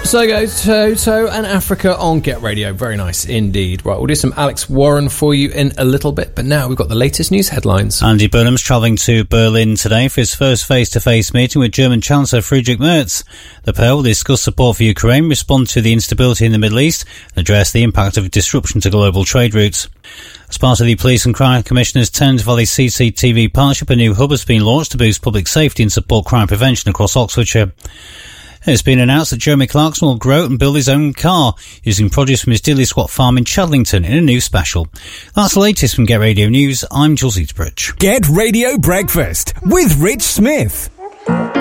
So go Toto and Africa on Get Radio. Very nice indeed. Right, we'll do some Alex Warren for you in a little bit, but now we've got the latest news headlines. Andy Burnham's travelling to Berlin today for his first face-to-face meeting with German Chancellor Friedrich Merz. The pair will discuss support for Ukraine, respond to the instability in the Middle East, and address the impact of disruption to global trade routes. As part of the Police and Crime Commissioner's Thames Valley CCTV partnership, a new hub has been launched to boost public safety and support crime prevention across Oxfordshire. It's been announced that Jeremy Clarkson will grow and build his own car using produce from his Dilly Squat farm in Chadlington in a new special. That's the latest from Get Radio News. I'm Jules Eaterbridge. Get Radio Breakfast with Rich Smith.